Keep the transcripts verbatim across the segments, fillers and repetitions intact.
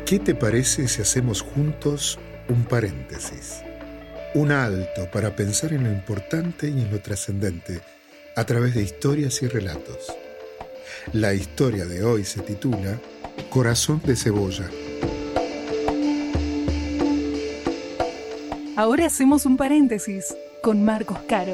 ¿Qué te parece si hacemos juntos un paréntesis? Un alto para pensar en lo importante y en lo trascendente a través de historias y relatos. La historia de hoy se titula Corazón de cebolla. Ahora hacemos un paréntesis con Marcos Caro.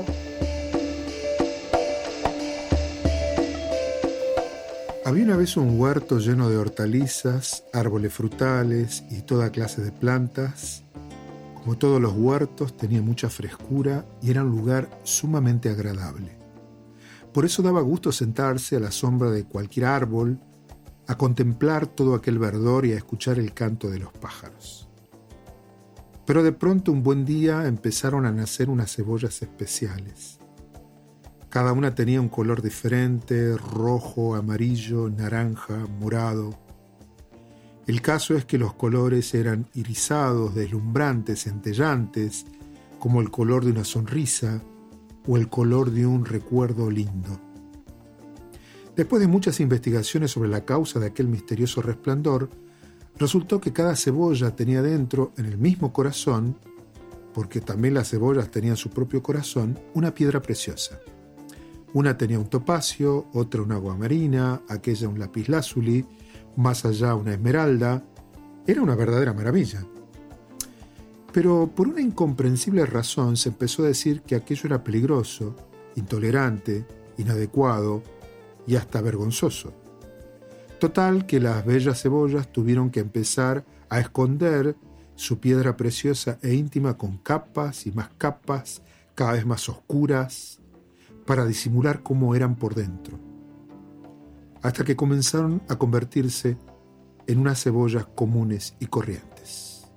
Había una vez un huerto lleno de hortalizas, árboles frutales y toda clase de plantas. Como todos los huertos, tenía mucha frescura y era un lugar sumamente agradable. Por eso daba gusto sentarse a la sombra de cualquier árbol, a contemplar todo aquel verdor y a escuchar el canto de los pájaros. Pero de pronto un buen día empezaron a nacer unas cebollas especiales. Cada una tenía un color diferente, rojo, amarillo, naranja, morado. El caso es que los colores eran irisados, deslumbrantes, centellantes, como el color de una sonrisa o el color de un recuerdo lindo. Después de muchas investigaciones sobre la causa de aquel misterioso resplandor, resultó que cada cebolla tenía dentro, en el mismo corazón, porque también las cebollas tenían su propio corazón, una piedra preciosa. Una tenía un topacio, otra un agua marina, aquella un lapislázuli, más allá una esmeralda. Era una verdadera maravilla. Pero por una incomprensible razón se empezó a decir que aquello era peligroso, intolerante, inadecuado y hasta vergonzoso. Total que las bellas cebollas tuvieron que empezar a esconder su piedra preciosa e íntima con capas y más capas, cada vez más oscuras, para disimular cómo eran por dentro, hasta que comenzaron a convertirse en unas cebollas comunes y corrientes.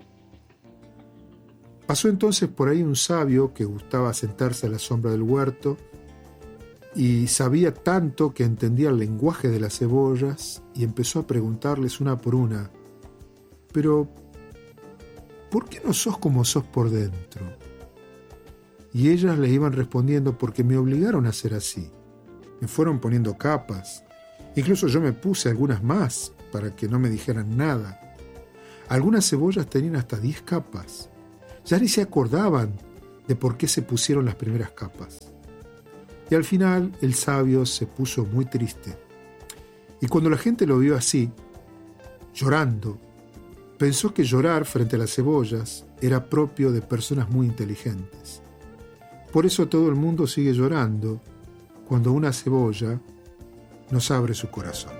Pasó entonces por ahí un sabio que gustaba sentarse a la sombra del huerto y sabía tanto que entendía el lenguaje de las cebollas y empezó a preguntarles una por una: «Pero, ¿por qué no sos como sos por dentro?» Y ellas le iban respondiendo: «Porque me obligaron a ser así. Me fueron poniendo capas. Incluso yo me puse algunas más para que no me dijeran nada. Algunas cebollas tenían hasta diez capas. Ya ni se acordaban de por qué se pusieron las primeras capas». Y al final el sabio se puso muy triste. Y cuando la gente lo vio así, llorando, pensó que llorar frente a las cebollas era propio de personas muy inteligentes. Por eso todo el mundo sigue llorando cuando una cebolla nos abre su corazón.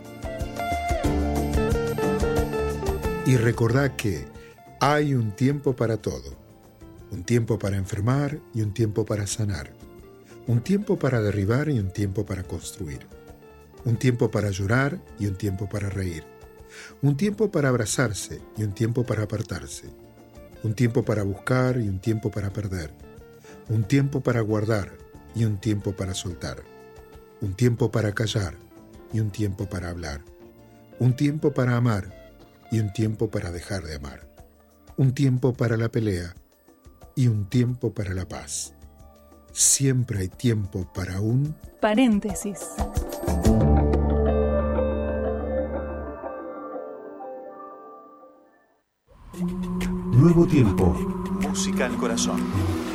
Y recordá que hay un tiempo para todo. Un tiempo para enfermar y un tiempo para sanar. Un tiempo para derribar y un tiempo para construir. Un tiempo para llorar y un tiempo para reír. Un tiempo para abrazarse y un tiempo para apartarse. Un tiempo para buscar y un tiempo para perder. Un tiempo para guardar y un tiempo para soltar. Un tiempo para callar y un tiempo para hablar. Un tiempo para amar y un tiempo para dejar de amar. Un tiempo para la pelea y un tiempo para la paz. Siempre hay tiempo para un paréntesis. Nuevo tiempo. Música al corazón.